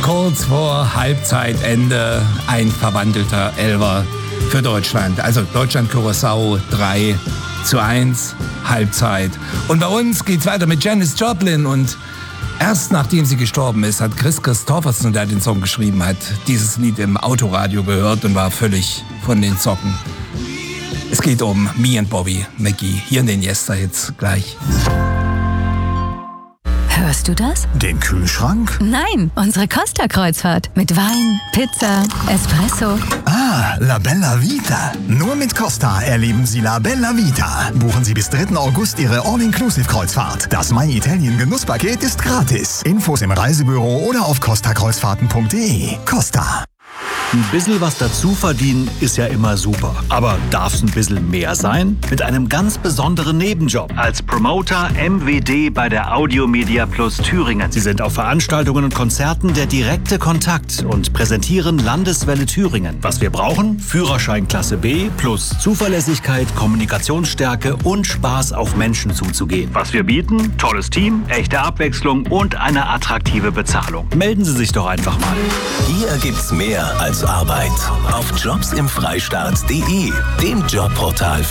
Kurz vor Halbzeitende ein verwandelter Elfer für Deutschland. Also Deutschland-Curaçao 3:1, Halbzeit. Und bei uns geht's weiter mit Janis Joplin und erst nachdem sie gestorben ist, hat Chris Christopherson, der den Song geschrieben hat, dieses Lied im Autoradio gehört und war völlig von den Socken. Es geht um Me and Bobby McGee. Hier in den Yester-Hits gleich. Hörst du das? Den Kühlschrank? Nein, unsere Costa-Kreuzfahrt. Mit Wein, Pizza, Espresso. Ah, La Bella Vita. Nur mit Costa erleben Sie La Bella Vita. Buchen Sie bis 3. August Ihre All-Inclusive-Kreuzfahrt. Das My Italien Genusspaket ist gratis. Infos im Reisebüro oder auf costakreuzfahrten.de. Costa. Ein bisschen was dazu verdienen ist ja immer super. Aber darf es ein bisschen mehr sein? Mit einem ganz besonderen Nebenjob. Als Promoter MWD bei der Audiomedia Plus Thüringen. Sie sind auf Veranstaltungen und Konzerten der direkte Kontakt und präsentieren Landeswelle Thüringen. Was wir brauchen? Führerschein Klasse B plus Zuverlässigkeit, Kommunikationsstärke und Spaß auf Menschen zuzugehen. Was wir bieten? Tolles Team, echte Abwechslung und eine attraktive Bezahlung. Melden Sie sich doch einfach mal. Hier gibt's mehr als Arbeit auf jobsimfreistaat.de, dem Jobportal